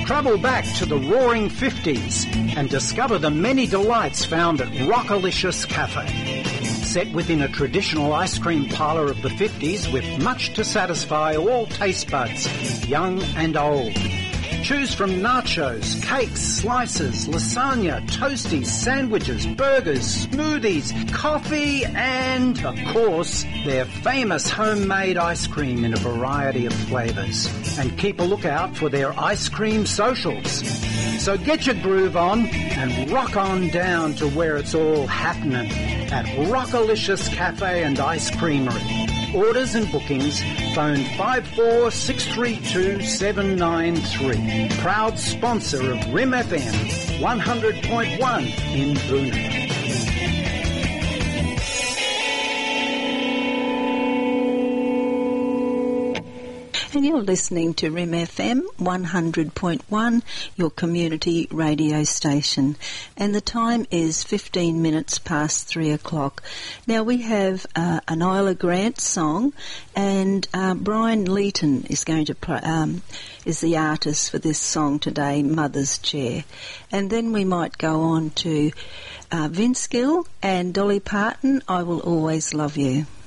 Travel back to the roaring 50s and discover the many delights found at Rockalicious Cafe. Set within a traditional ice cream parlour of the 50s with much to satisfy all taste buds, young and old. Choose from nachos, cakes, slices, lasagna, toasties, sandwiches, burgers, smoothies, coffee, and, of course, their famous homemade ice cream in a variety of flavours. And keep a lookout for their ice cream socials. So get your groove on and rock on down to where it's all happening at Rockalicious Cafe and Ice Creamery. Orders and bookings, phone 54632793. Proud sponsor of Rim FM 100.1 in Boonah. And you're listening to Rim FM 100.1, your community radio station. And the time is 15 minutes past 3 o'clock. Now we have an Isla Grant song, and Brian Leeton is going to is the artist for this song today, Mother's Chair. And then we might go on to Vince Gill and Dolly Parton, I Will Always Love You.